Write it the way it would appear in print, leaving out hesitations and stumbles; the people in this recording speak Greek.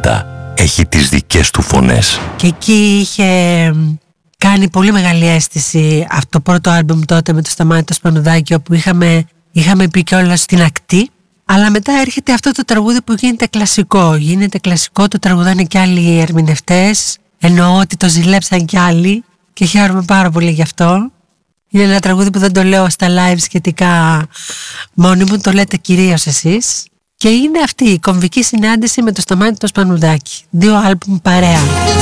πάντα έχει τις δικές του φωνές. Και εκεί είχε κάνει πολύ μεγάλη αίσθηση αυτό το πρώτο άλμπουμ τότε με το Σταμάτη το Σπανουδάκη, όπου είχαμε πει κιόλας στην ακτή. Αλλά μετά έρχεται αυτό το τραγούδι που γίνεται κλασικό. Γίνεται κλασικό, το τραγουδάνε κι άλλοι ερμηνευτές. Εννοώ ότι το ζηλέψαν κι άλλοι και χαίρομαι πάρα πολύ γι' αυτό. Είναι ένα τραγούδι που δεν το λέω στα live σχετικά μόνοι μου, το λέτε κυρίως εσείς. Και είναι αυτή η κομβική συνάντηση με το Σταμάτη το Σπανουδάκη. 2 άλμπουμ παρέα.